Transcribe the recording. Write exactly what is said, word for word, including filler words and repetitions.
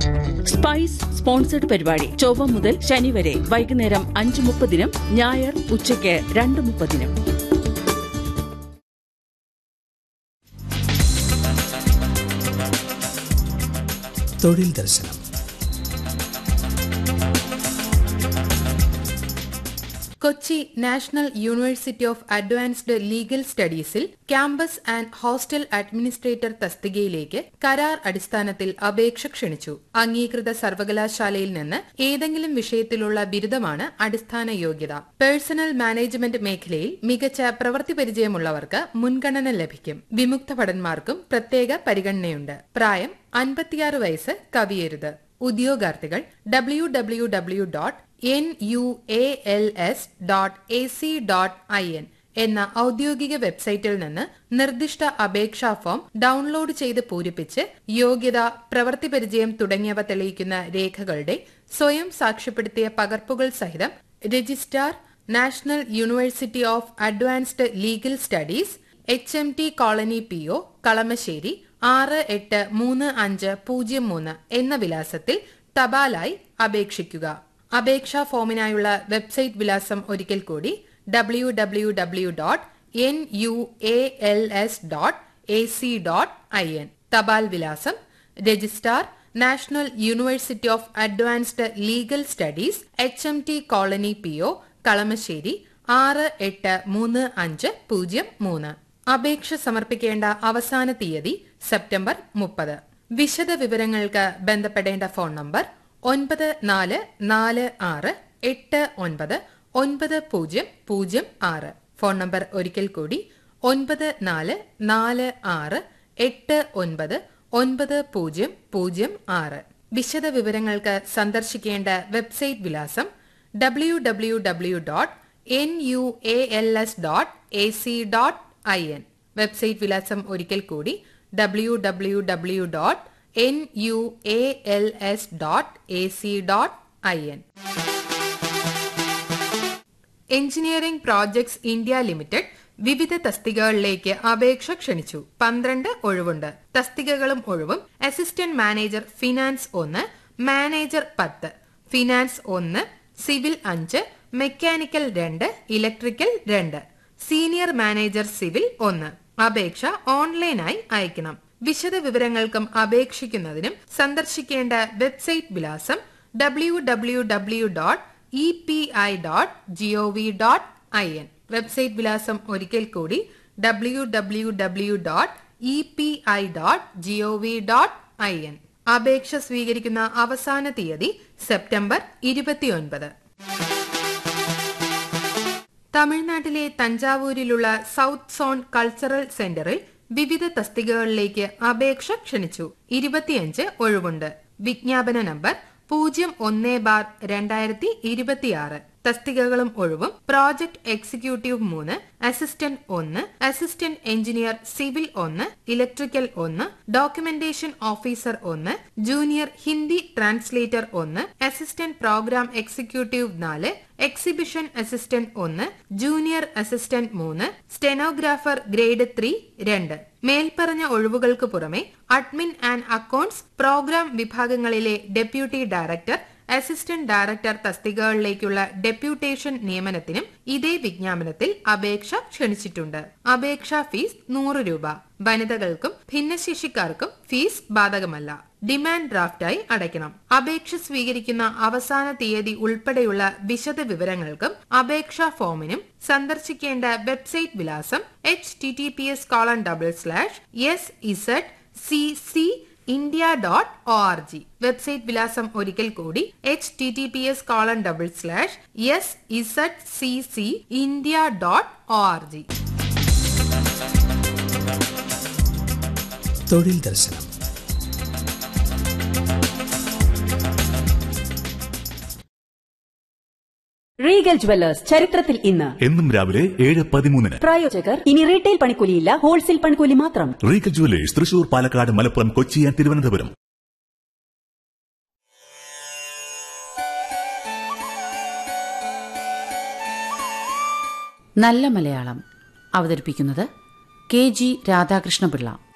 Spice sponsored പരിപാടി ചൊവ്വ മുതൽ ശനി വരെ വൈകുന്നേരം അഞ്ച് മുപ്പതിനും ഞായർ ഉച്ചയ്ക്ക് രണ്ട് മുപ്പതിനും. തൊഴിൽ ദർശനം. Kochi national university of advanced legal സ്റ്റഡീസിൽ campus and hostel administrator തസ്തികയിലേക്ക് കരാർ അടിസ്ഥാനത്തിൽ അപേക്ഷ ക്ഷണിച്ചു. അംഗീകൃത സർവകലാശാലയിൽ നിന്ന് ഏതെങ്കിലും വിഷയത്തിലുള്ള ബിരുദമാണ് അടിസ്ഥാന യോഗ്യത. പേഴ്സണൽ മാനേജ്മെന്റ് മേഖലയിൽ മികച്ച പ്രവൃത്തി പരിചയമുള്ളവർക്ക് മുൻഗണന ലഭിക്കും. വിമുക്ത ഭടന്മാർക്കും പ്രത്യേക പരിഗണനയുണ്ട്. പ്രായം അൻപത്തിയാറ് വയസ്സ് കവിയരുത്. ഉദ്യോഗാർത്ഥികൾ W W W dot N U A L S dot A C dot I N എന്ന ഔദ്യോഗിക വെബ്സൈറ്റിൽ നിന്ന് നിർദ്ദിഷ്ട അപേക്ഷാ ഫോം ഡൌൺലോഡ് ചെയ്ത് പൂരിപ്പിച്ച് യോഗ്യത, പ്രവൃത്തി പരിചയം തുടങ്ങിയവ തെളിയിക്കുന്ന രേഖകളുടെ സ്വയം സാക്ഷ്യപ്പെടുത്തിയ പകർപ്പുകൾ സഹിതം registrar, national university of advanced legal studies, H M T colony P O, Kalamassery ആറ് എട്ട് മൂന്ന് അഞ്ച് പൂജ്യം മൂന്ന് എന്ന വിലാസത്തിൽ തപാലായി അപേക്ഷിക്കുക. അപേക്ഷാ ഫോമിനായുള്ള വെബ്സൈറ്റ് വിലാസം ഒരിക്കൽ കൂടി W W W dot N U A L S dot A C dot I N. തപാൽ വിലാസം registrar, national university of advanced legal studies, H M T colony P O, Kalamassery ആറ് എട്ട് മൂന്ന് അഞ്ച് പൂജ്യം മൂന്ന്. അപേക്ഷ സമർപ്പിക്കേണ്ട അവസാന തീയതി സെപ്റ്റംബർ മുപ്പത്. വിശദ വിവരങ്ങൾക്ക് ബന്ധപ്പെടേണ്ട ഫോൺ നമ്പർ ഒൻപത് നാല് നാല് ആറ് എട്ട് ഒൻപത് ഒൻപത് പൂജ്യം പൂജ്യം ആറ്. ഫോൺ നമ്പർ ഒരിക്കൽ കൂടി ഒൻപത് നാല് നാല് ആറ് എട്ട് ഒൻപത് ഒൻപത് പൂജ്യം പൂജ്യം ആറ്. വിശദ വിവരങ്ങൾക്ക് സന്ദർശിക്കേണ്ട വെബ്സൈറ്റ് വിലാസം W W W dot N U A L S dot A C dot I N. Website വിലാസം ഒരിക്കൽ കൂടി W W W dot N U A L S dot A C dot I N. Engineering projects India limited വിവിധ തസ്തികകളിലേക്ക് അപേക്ഷ ക്ഷണിച്ചു. പന്ത്രണ്ട് ഒഴിവുണ്ട്. തസ്തികകളും ഒഴിവും: assistant manager finance ഒന്ന്, manager പത്ത്, ഫിനാൻസ് ഒന്ന്, സിവിൽ അഞ്ച്, മെക്കാനിക്കൽ രണ്ട്, ഇലക്ട്രിക്കൽ രണ്ട്, സീനിയർ മാനേജർ സിവിൽ ഒന്ന്. അപേക്ഷ ഓൺലൈനായി അയക്കണം. വിശദ വിവരങ്ങൾക്കും അപേക്ഷിക്കുന്നതിനും സന്ദർശിക്കേണ്ട വെബ്സൈറ്റ് വിലാസം W W W dot E P I dot G O V dot I N. Website വിലാസം ഒരിക്കൽ കൂടി W W W dot E P I dot G O V dot I N. അപേക്ഷ സ്വീകരിക്കുന്ന അവസാന തീയതി സെപ്റ്റംബർ ഇരുപത്തിയൊൻപത്. തമിഴ്നാട്ടിലെ തഞ്ചാവൂരിലുള്ള സൗത്ത് സോൺ കൾച്ചറൽ സെന്ററിൽ വിവിധ തസ്തികകളിലേക്ക് അപേക്ഷ ക്ഷണിച്ചു. ഇരുപത്തിയഞ്ച് ഒഴിവുണ്ട്. വിജ്ഞാപന നമ്പർ പൂജ്യം ഒന്ന് ബാർ രണ്ടായിരത്തി ഇരുപത്തിയാറ്. തസ്തികകളും ഒഴിവും: പ്രോജക്ട് എക്സിക്യൂട്ടീവ് മൂന്ന്, അസിസ്റ്റന്റ് ഒന്ന്, അസിസ്റ്റന്റ് എഞ്ചിനീയർ സിവിൽ ഒന്ന്, ഇലക്ട്രിക്കൽ ഒന്ന്, ഡോക്യുമെന്റേഷൻ ഓഫീസർ ഒന്ന്, ജൂനിയർ ഹിന്ദി ട്രാൻസ്ലേറ്റർ ഒന്ന്, അസിസ്റ്റന്റ് പ്രോഗ്രാം എക്സിക്യൂട്ടീവ് നാല്, എക്സിബിഷൻ അസിസ്റ്റന്റ് ഒന്ന്, ജൂനിയർ അസിസ്റ്റന്റ് മൂന്ന്, സ്റ്റെനോഗ്രാഫർ ഗ്രേഡ് ത്രീ രണ്ട്. മേൽപ്പറഞ്ഞ ഒഴിവുകൾക്ക് പുറമെ അഡ്മിൻ ആൻഡ് അക്കൌണ്ട്സ് പ്രോഗ്രാം വിഭാഗങ്ങളിലെ deputy director, assistant director തസ്തികകളിലേക്കുള്ള deputation നിയമനത്തിനും ഇതേ വിജ്ഞാപനത്തിൽ അപേക്ഷ ക്ഷണിച്ചിട്ടുണ്ട്. അപേക്ഷാ ഫീസ് നൂറ് രൂപ. വനിതകൾക്കും ഭിന്നശേഷിക്കാർക്കും ഫീസ് ബാധകമല്ല. ഡിമാൻഡ് ഡ്രാഫ്റ്റായി അടയ്ക്കണം. അപേക്ഷ സ്വീകരിക്കുന്ന അവസാന തീയതി ഉൾപ്പെടെയുള്ള വിശദ വിവരങ്ങൾക്കും അപേക്ഷാ ഫോമിനും സന്ദർശിക്കേണ്ട വെബ്സൈറ്റ് വിലാസം H T T P S colon double slash S Z C C India dot O R G. Website വിലാസം ഒരിക്കൽ കൂടി H T T P S colon double slash S Z C C India dot O R G. തൊഴിൽ ദർശനം. Regal jewellers ചരിത്രത്തിൽ ഇന്ന് എന്നും രാവിലെ ഏഴ് പതിമൂന്നിന്. പ്രായോജകർ ഇനി റീറ്റെയിൽ പണിക്കൂലിയില്ല, ഹോൾസെയിൽ പണിക്കൂലി മാത്രം. Regal jewellers Thrissur, Palakkad, Malappuram, Kochi and Thiruvananthapuram. നല്ല മലയാളം അവതരിപ്പിക്കുന്നത് കെ ജി രാധാകൃഷ്ണപിള്ള.